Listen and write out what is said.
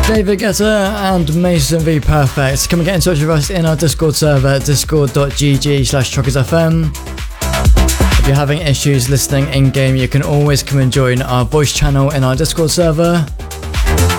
David Guetta and Mason V Perfect. Come and get in touch with us in our Discord server, discord.gg/truckersfm. If you're having issues listening in game, you can always come and join our voice channel in our Discord server.